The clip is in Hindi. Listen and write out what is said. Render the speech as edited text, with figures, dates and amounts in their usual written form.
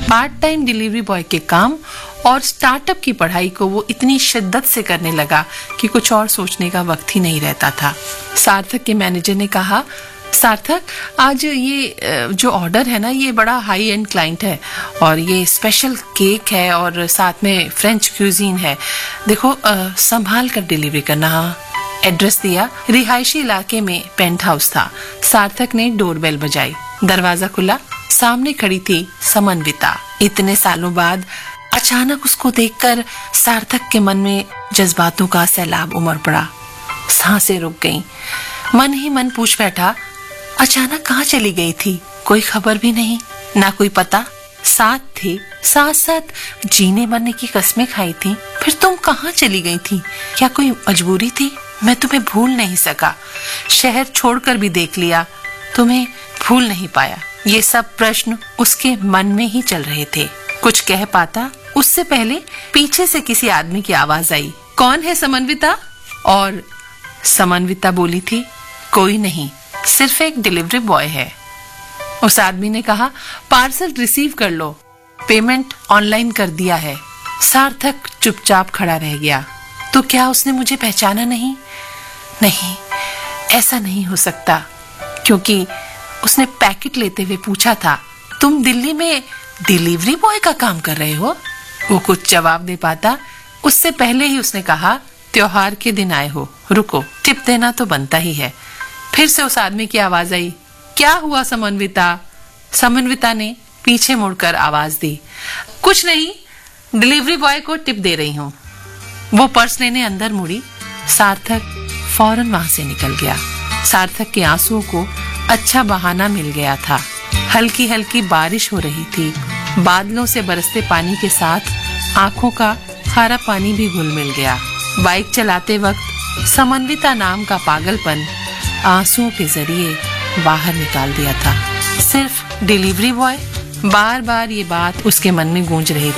पार्ट टाइम डिलीवरी बॉय के काम और स्टार्टअप की पढ़ाई को वो इतनी शिद्दत से करने लगा कि कुछ और सोचने का वक्त ही नहीं रहता था। सार्थक के मैनेजर ने कहा, सार्थक, आज ये जो ऑर्डर है ना, ये बड़ा हाई एंड क्लाइंट है और ये स्पेशल केक है और साथ में फ्रेंच क्यूजीन है। देखो, संभाल कर डिलीवरी करना। एड्रेस दिया। रिहायशी इलाके में पेंट हाउस था। सार्थक ने डोरबेल बजाई। दरवाजा खुला। सामने खड़ी थी समन्विता। इतने सालों बाद अचानक उसको देखकर सार्थक के मन में जज्बातों का सैलाब उमड़ पड़ा। सांसें रुक गईं। मन ही मन पूछ बैठा, अचानक कहाँ चली गई थी? कोई खबर भी नहीं, ना कोई पता। साथ थी, साथ साथ जीने मरने की कस्में खाई थी। फिर तुम कहाँ चली गई थी? क्या कोई मजबूरी थी? मैं तुम्हें भूल नहीं सका। शहर छोड़कर भी देख लिया, तुम्हें भूल नहीं पाया। ये सब प्रश्न उसके मन में ही चल रहे थे। कुछ कह पाता उससे पहले पीछे से किसी आदमी की आवाज आई, कौन है समन्विता? और समन्विता बोली थी, कोई नहीं, सिर्फ एक डिलीवरी बॉय है। उस आदमी ने कहा, पार्सल रिसीव कर लो, पेमेंट ऑनलाइन कर दिया है। सार्थक चुपचाप खड़ा रह गया। तो क्या उसने मुझे पहचाना नहीं? नहीं, ऐसा नहीं हो सकता, क्योंकि उसने पैकेट लेते हुए पूछा था, तुम दिल्ली में डिलीवरी बॉय का काम कर रहे हो? वो कुछ जवाब दे पाता उससे पहले ही उसने कहा, त्योहार के दिन आए हो, रुको, टिप देना तो बनता ही है। फिर से उस आदमी की आवाज आई, क्या हुआ समन्विता? समन्विता ने पीछे मुड़कर आवाज दी, कुछ नहीं, डिलीवरी बॉय को टिप दे रही हूँ। वो पर्स लेने अंदर मुड़ी। सार्थक फौरन वहां से निकल गया। सार्थक के आंसुओं को अच्छा बहाना मिल गया था। हल्की हल्की बारिश हो रही थी। बादलों से बरसते पानी के साथ आंखों का खारा पानी भी घुल मिल गया। बाइक चलाते वक्त समन्विता नाम का पागलपन आंसुओं के जरिए बाहर निकाल दिया था। सिर्फ डिलीवरी बॉय, बार बार ये बात उसके मन में गूंज रही थी।